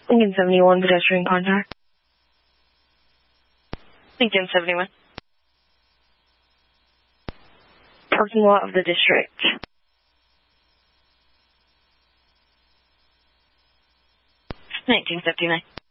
Lincoln 71, pedestrian contact. Lincoln 71. Parking lot of the district. 1959.